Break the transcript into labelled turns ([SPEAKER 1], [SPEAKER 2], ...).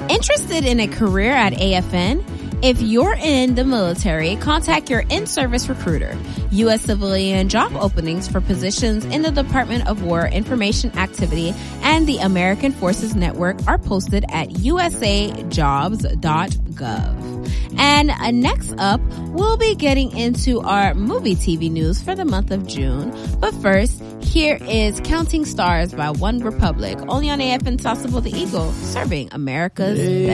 [SPEAKER 1] Interested in a career at AFN? If you're in the military, contact your in-service recruiter. U.S. civilian job openings for positions in the Department of War Information Activity and the American Forces Network are posted at usajobs.gov. And next up, we'll be getting into our movie TV news for the month of June. But first, here is Counting Stars by One Republic, only on AFN Sauceable the Eagle, serving America's best.